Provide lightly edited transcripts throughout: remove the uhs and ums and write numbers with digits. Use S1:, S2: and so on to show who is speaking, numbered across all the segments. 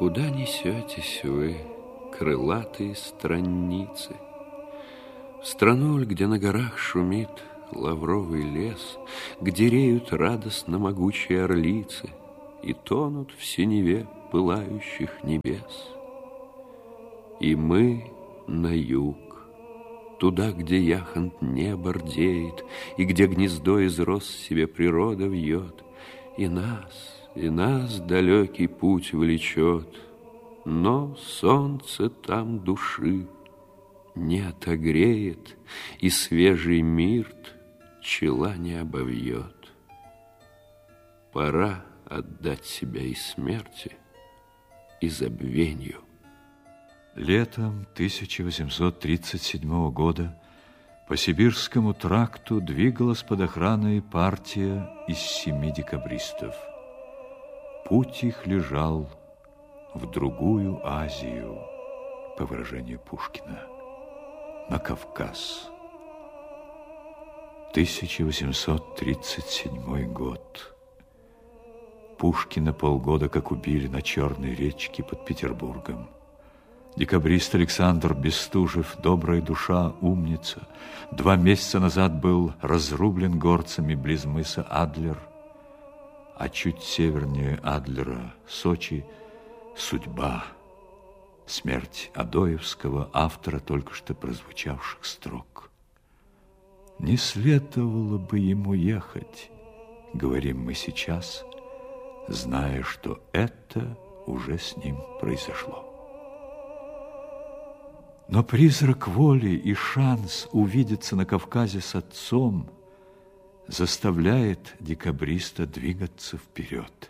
S1: Куда несетесь вы, крылатые странницы? В страну, где на горах шумит лавровый лес, где реют радостно могучие орлицы и тонут в синеве пылающих небес. И мы на юг, туда, где яхонт небо рдеет, и где гнездо из роз себе природа вьет, и нас далекий путь влечет, но солнце там души не отогреет, и свежий мирт чела не обовьет. Пора отдать себя и смерти, и забвенью.
S2: Летом 1837 года по Сибирскому тракту двигалась под охраной партия из 7 декабристов. Путь их лежал в другую Азию, по выражению Пушкина, на Кавказ. 1837 год. Пушкина полгода как убили на Черной речке под Петербургом. Декабрист Александр Бестужев, добрая душа, умница, 2 месяца назад был разрублен горцами близ мыса Адлер, а чуть севернее Адлера, Сочи, судьба, смерть Адоевского, автора только что прозвучавших строк. Не следовало бы ему ехать, говорим мы сейчас, зная, что это уже с ним произошло. Но призрак воли и шанс увидеться на Кавказе с отцом заставляет декабриста двигаться вперед.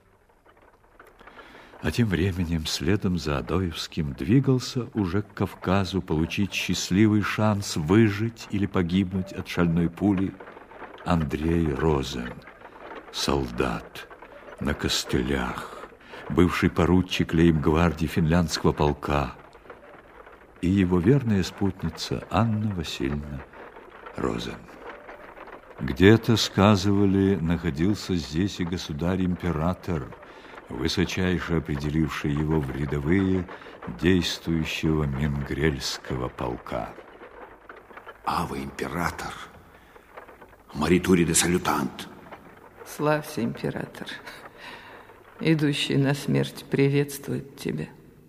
S2: А тем временем следом за Адоевским двигался уже к Кавказу получить счастливый шанс выжить или погибнуть от шальной пули Андрей Розен, солдат на костылях, бывший поручик лейб-гвардии финляндского полка, и его верная спутница Анна Васильевна Розен. Где-то, сказывали, находился здесь и государь-император, высочайше определивший его в рядовые действующего Менгрельского полка.
S3: Аве император, маритури де салютант.
S4: Славься, император. Идущий на смерть приветствует тебя.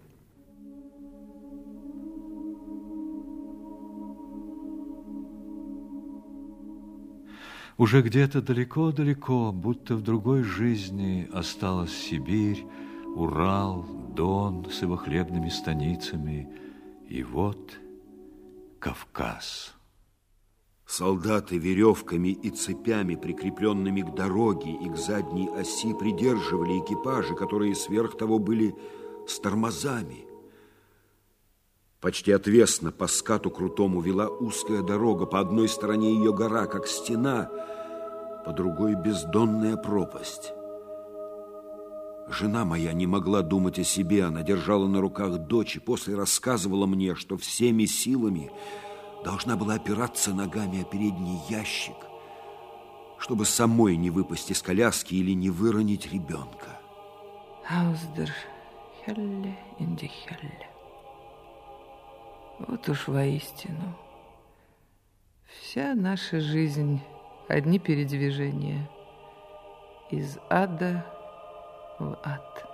S2: Уже где-то далеко-далеко, будто в другой жизни, осталась Сибирь, Урал, Дон с его хлебными станицами, и вот Кавказ.
S3: Солдаты веревками и цепями, прикрепленными к дороге и к задней оси, придерживали экипажи, которые сверх того были с тормозами. Почти отвесно по скату крутому вела узкая дорога, по одной стороне ее гора, как стена, по другой бездонная пропасть. Жена моя не могла думать о себе, она держала на руках дочь и после рассказывала мне, что всеми силами должна была опираться ногами о передний ящик, чтобы самой не выпасть из коляски или не выронить ребенка.
S4: Ауздер Хелле инди Хелле. Вот уж воистину, вся наша жизнь – одни передвижения из ада в ад.